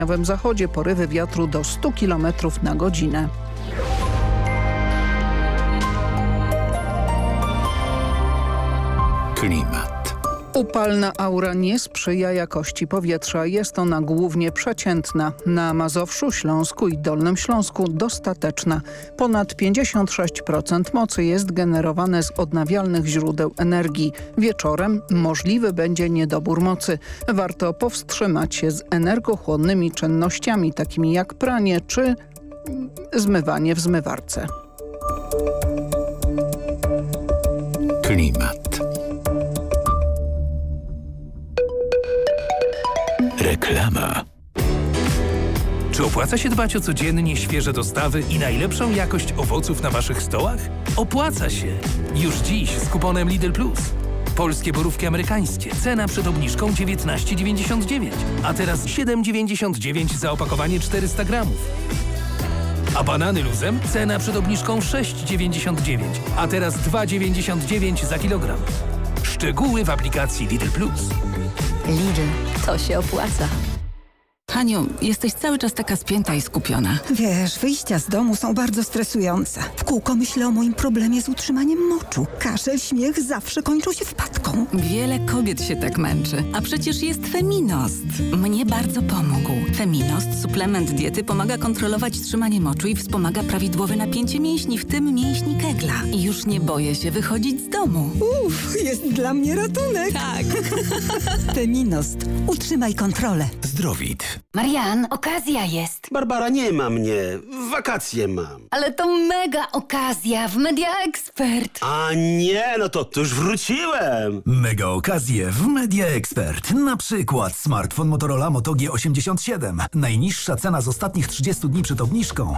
południowym zachodzie porywy wiatru do 100 km na godzinę. Klimat. Upalna aura nie sprzyja jakości powietrza. Jest ona głównie przeciętna. Na Mazowszu, Śląsku i Dolnym Śląsku dostateczna. Ponad 56% mocy jest generowane z odnawialnych źródeł energii. Wieczorem możliwy będzie niedobór mocy. Warto powstrzymać się z energochłonnymi czynnościami, takimi jak pranie czy zmywanie w zmywarce. Klimat. Reklama. Czy opłaca się dbać o codziennie świeże dostawy i najlepszą jakość owoców na waszych stołach? Opłaca się! Już dziś z kuponem Lidl Plus. Polskie borówki amerykańskie. Cena przed obniżką 19,99, a teraz 7,99 za opakowanie 400 gramów. A banany luzem? Cena przed obniżką 6,99, a teraz 2,99 za kilogram. Szczegóły w aplikacji Lidl Plus. Lidl, to się opłaca. Haniu, jesteś cały czas taka spięta i skupiona. Wiesz, wyjścia z domu są bardzo stresujące. W kółko myślę o moim problemie z utrzymaniem moczu. Kaszel, śmiech zawsze kończą się wpadką. Wiele kobiet się tak męczy, a przecież jest Feminost. Mnie bardzo pomógł. Feminost, suplement diety, pomaga kontrolować trzymanie moczu i wspomaga prawidłowe napięcie mięśni, w tym mięśni kegla. I już nie boję się wychodzić z domu. Jest dla mnie ratunek. Tak. Feminost. Utrzymaj kontrolę. Zdrowit. Marian, okazja jest. Barbara, nie ma mnie. Wakacje mam. Ale to mega okazja w Media Expert. A nie, no to już wróciłem. Mega okazje w Media Expert. Na przykład smartfon Motorola Moto G87. Najniższa cena z ostatnich 30 dni przed obniżką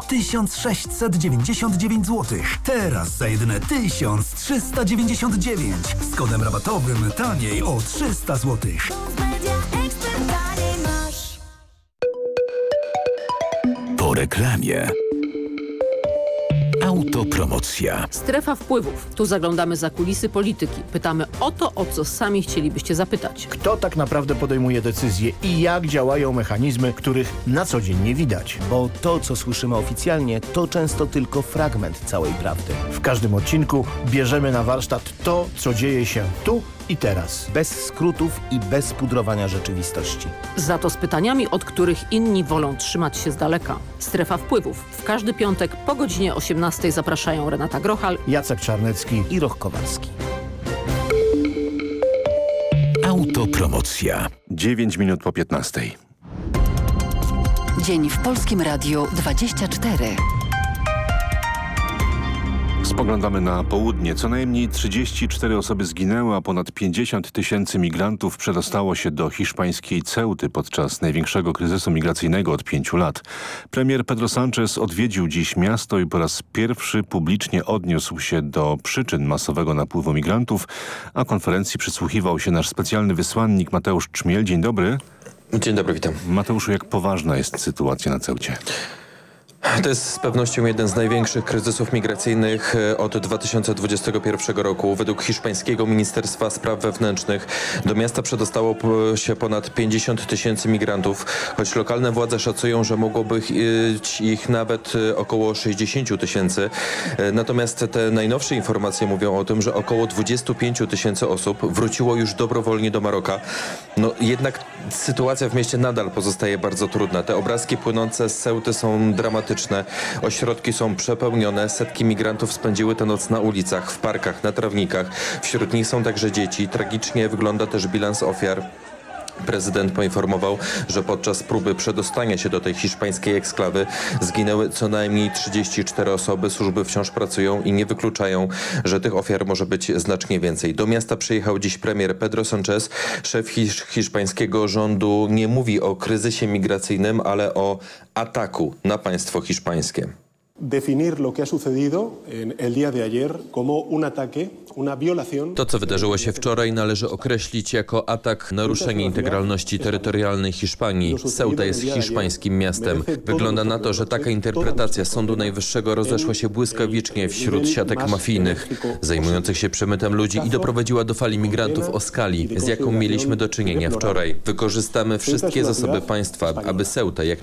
1699 zł. Teraz za jedyne 1399. Z kodem rabatowym taniej o 300 zł. Po reklamie. Autopromocja. Strefa wpływów. Tu zaglądamy za kulisy polityki. Pytamy o to, o co sami chcielibyście zapytać. Kto tak naprawdę podejmuje decyzje i jak działają mechanizmy, których na co dzień nie widać? Bo to, co słyszymy oficjalnie, to często tylko fragment całej prawdy. W każdym odcinku bierzemy na warsztat to, co dzieje się tu i teraz. Bez skrótów i bez pudrowania rzeczywistości. Za to z pytaniami, od których inni wolą trzymać się z daleka. Strefa wpływów. W każdy piątek po godzinie 18 zapraszają Renata Grochal, Jacek Czarnecki i Roch Kowalski. Autopromocja. 9 minut po 15. Dzień w Polskim Radiu 24. Spoglądamy na południe. Co najmniej 34 osoby zginęły, a ponad 50 000 migrantów przedostało się do hiszpańskiej Ceuty podczas największego kryzysu migracyjnego od 5 lat. Premier Pedro Sánchez odwiedził dziś miasto i po raz pierwszy publicznie odniósł się do przyczyn masowego napływu migrantów, a konferencji przysłuchiwał się nasz specjalny wysłannik Mateusz Czmiel. Dzień dobry. Dzień dobry, witam. Mateuszu, jak poważna jest sytuacja na Ceucie? To jest z pewnością jeden z największych kryzysów migracyjnych od 2021 roku. Według hiszpańskiego Ministerstwa Spraw Wewnętrznych do miasta przedostało się ponad 50 000 migrantów, choć lokalne władze szacują, że mogłoby ich nawet około 60 000. Natomiast te najnowsze informacje mówią o tym, że około 25 000 osób wróciło już dobrowolnie do Maroka. No jednak sytuacja w mieście nadal pozostaje bardzo trudna. Te obrazki płynące z Ceuty są dramatyczne. Ośrodki są przepełnione, setki migrantów spędziły tę noc na ulicach, w parkach, na trawnikach. Wśród nich są także dzieci. Tragicznie wygląda też bilans ofiar. Prezydent poinformował, że podczas próby przedostania się do tej hiszpańskiej eksklawy zginęły co najmniej 34 osoby. Służby wciąż pracują i nie wykluczają, że tych ofiar może być znacznie więcej. Do miasta przyjechał dziś premier Pedro Sánchez. Szef hiszpańskiego rządu nie mówi o kryzysie migracyjnym, ale o ataku na państwo hiszpańskie. Definir lo que ha sucedido el día de ayer como un ataque To, co wydarzyło się wczoraj, należy określić jako atak, naruszenie integralności terytorialnej Hiszpanii. Ceuta jest hiszpańskim miastem. Wygląda na to, że taka interpretacja Sądu Najwyższego rozeszła się błyskawicznie wśród siatek mafijnych zajmujących się przemytem ludzi i doprowadziła do fali migrantów o skali, z jaką mieliśmy do czynienia wczoraj. Wykorzystamy wszystkie zasoby państwa, aby Ceutę jak